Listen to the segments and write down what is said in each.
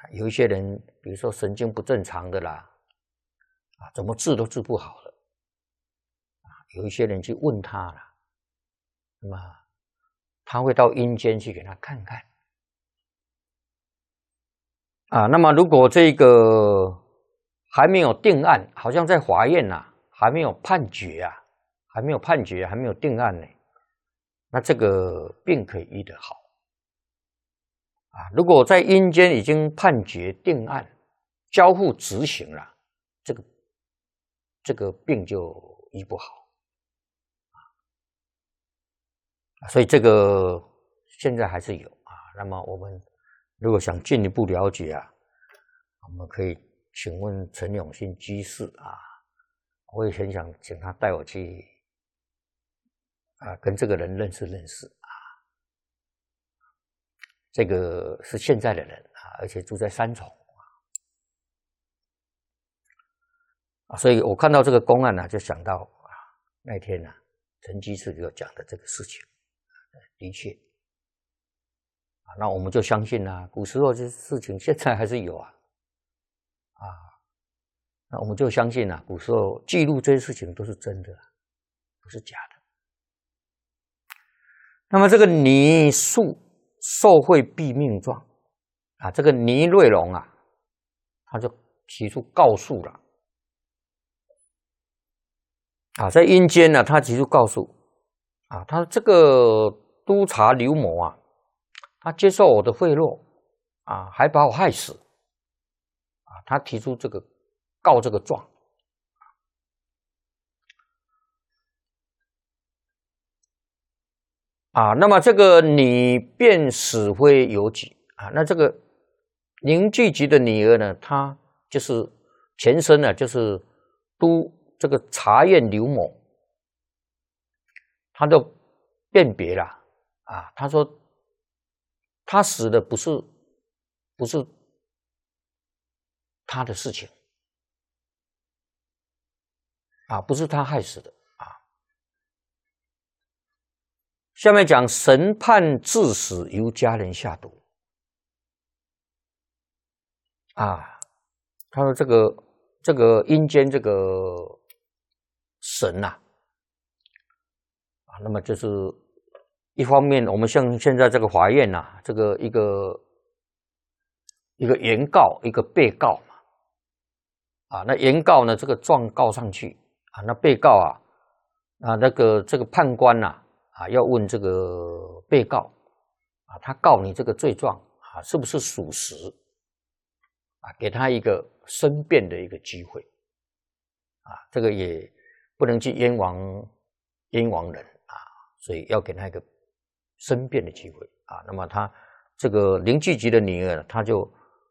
有一些人，比如说神经不正常的啦，怎么治都治不好了，有一些人去问他了，那么他会到阴间去给他看看，那么如果这个还没有定案，好像在法院还没有判决还没有定案呢，那这个病可以医得好。如果在阴间已经判决定案，交付执行了，这个病就医不好。所以这个现在还是有那么我们如果想进一步了解我们可以请问陈永信居士我也很想请他带我去跟这个人认识认识这个是现在的人而且住在三重所以我看到这个公案就想到那天陈居士给我讲的这个事情，的确那我们就相信古时候这事情现在还是有那我们就相信古时候记录这些事情都是真的，不是假的。那么这个泥树受贿毙命状这个倪瑞龙他就提出告诉了在阴间他提出告诉他这个督察刘某他接受我的贿赂还把我害死他提出这个告这个状那么这个你便死灰有几那这个林聚集的女儿呢，她就是前身就是这个查验刘某，他就辨别了他说他死的不是他的事情不是他害死的下面讲神判致死由家人下毒他说这个阴间这个神那么就是一方面我们像现在这个法院这个一个原告一个被告嘛那原告呢这个状告上去那被告那个这个判官要问这个被告他告你这个罪状是不是属实给他一个申辩的一个机会这个也不能去冤枉人所以要给他一个申辩的机会那么他这个林聚集的女儿他就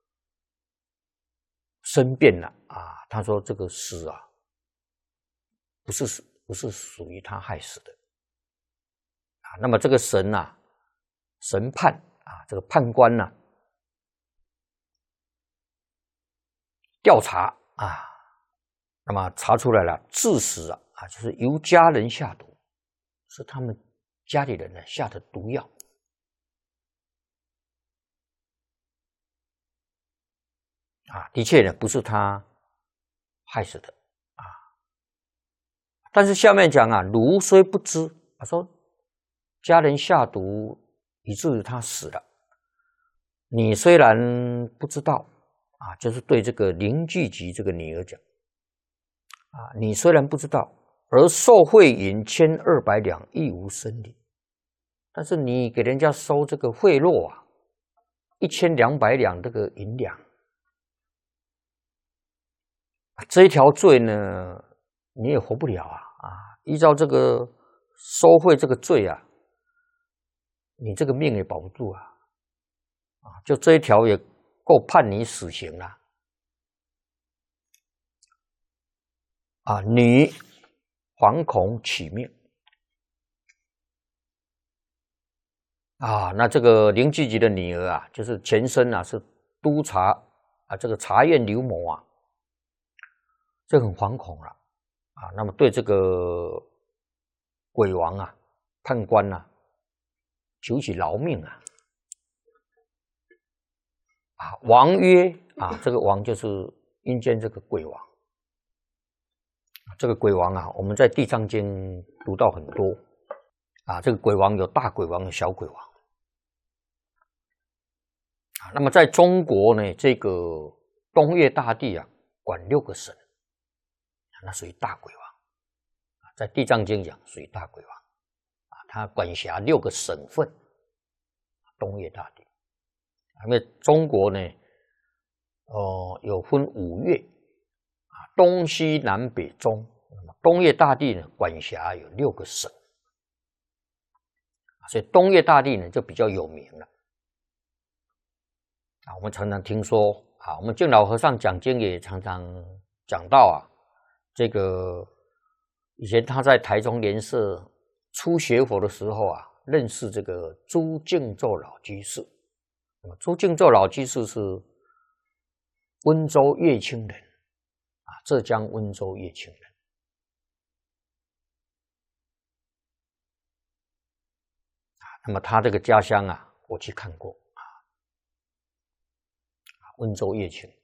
申辩了他说这个死不是属于他害死的那么这个神判这个判官调查那么查出来了致死就是由家人下毒，是他们家里人下的毒药的确呢不是他害死的但是下面讲如虽不知说家人下毒以至于他死了，你虽然不知道就是对这个林聚集这个女儿讲你虽然不知道，而受贿银1200两亦无生理，但是你给人家收这个贿赂1200两这个银两这一条罪呢你也活不了依照这个收贿这个罪你这个命也保不住就这一条也够判你死刑了你惶恐取命那这个林聚集的女儿就是前身是督察这个查验刘某这很惶恐了那么对这个鬼王判官求取饶命王曰这个王就是阴间这个鬼王。这个鬼王我们在地藏经读到很多这个鬼王有大鬼王有小鬼王那么在中国呢，这个东岳大帝管6个省，那属于大鬼王在地藏经讲属于大鬼王他管辖6个省份，东岳大帝。因为中国呢有分5岳东西南北中，东岳大帝呢管辖有6个省，所以东岳大帝呢就比较有名了我们常常听说我们净老和尚讲经也常常讲到这个以前他在台中莲社初学佛的时候认识这个朱敬宙老居士。朱敬宙老居士是温州乐清人浙江温州乐清人那么他这个家乡我去看过温州乐清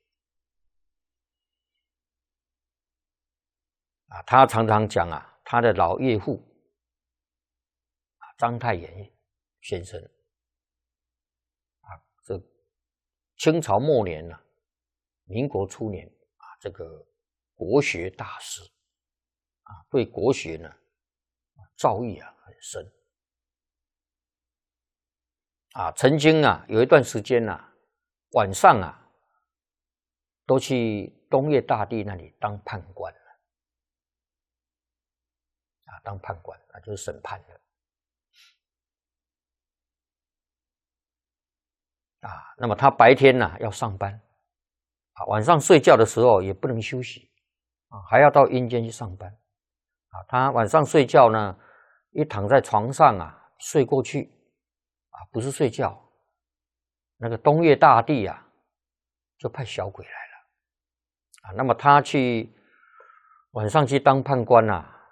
他常常讲他的老岳父章太炎先生这清朝末年民国初年这个国学大师对国学呢造诣很深曾经有一段时间晚上都去东岳大帝那里当判官当判官就是审判的那么他白天要上班晚上睡觉的时候也不能休息还要到阴间去上班他晚上睡觉呢一躺在床上睡过去不是睡觉，那个东岳大帝就派小鬼来了那么他晚上去当判官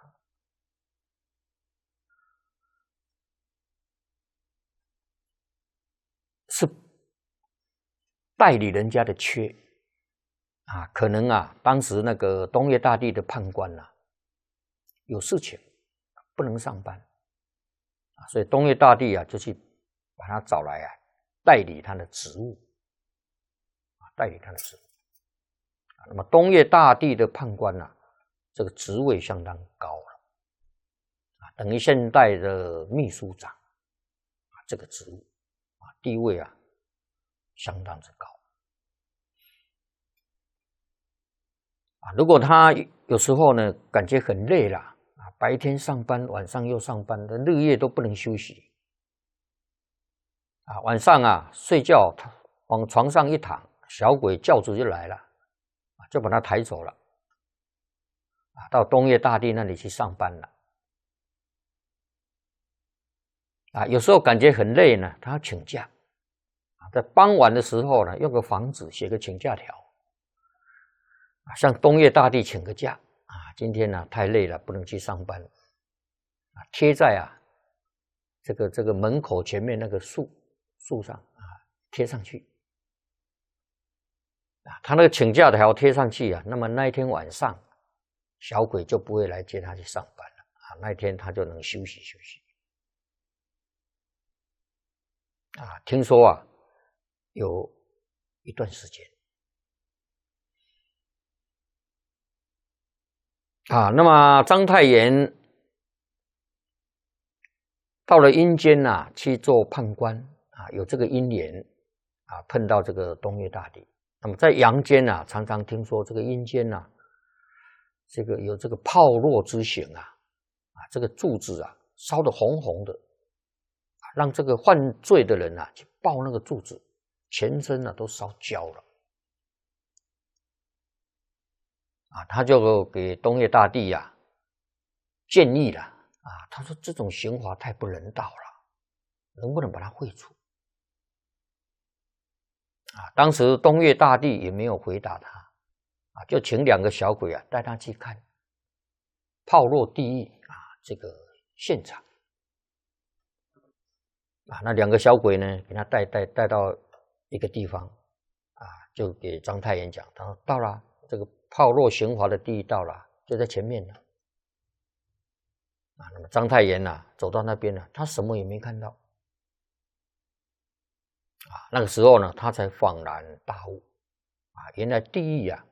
是代理人家的缺可能当时那个东岳大帝的判官有事情不能上班所以东岳大帝就去把他找来代理他的职务代理他的职务那么东岳大帝的判官这个职位相当高了等于现代的秘书长这个职务地位相当之高如果他有时候呢感觉很累了白天上班晚上又上班的日夜都不能休息晚上睡觉往床上一躺小鬼教主就来了就把他抬走了到东岳大帝那里去上班了有时候感觉很累呢他要请假在傍晚的时候呢用个房子写个请假条向东岳大帝请个假今天太累了不能去上班贴在这个门口前面那个树上贴上去他那个请假条贴上去那么那一天晚上小鬼就不会来接他去上班了那一天他就能休息休息听说有一段时间那么章太炎到了阴间去做判官有这个因缘碰到这个东岳大帝那么在阳间常常听说这个阴间这个有这个炮烙之刑这个柱子烧得红红的让这个犯罪的人去抱那个柱子全身都烧焦了他就给东岳大帝建议了他说这种刑罚太不人道了能不能把它废除当时东岳大帝也没有回答他就请2个小鬼带他去看炮烙地狱这个现场那2个小鬼呢给他带到一个地方就给章太炎讲，他说到了，这个炮烙刑罚的地狱到了，就在前面了。那么章太炎走到那边了，他什么也没看到。那个时候呢，他才恍然大悟，原来地狱